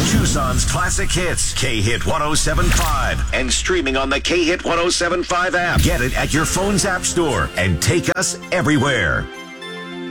Tucson's classic hits, K-Hit 107.5, and streaming on the K-Hit 107.5 app. Get it at your phone's app store and take us everywhere.